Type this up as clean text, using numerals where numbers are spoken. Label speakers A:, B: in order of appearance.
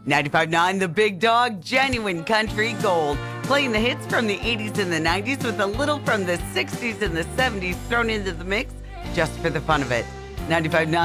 A: 95.9 The Big Dog, genuine country gold. Playing the hits from the 80s and the 90s with a little from the 60s and the 70s thrown into the mix just for the fun of it. 95.9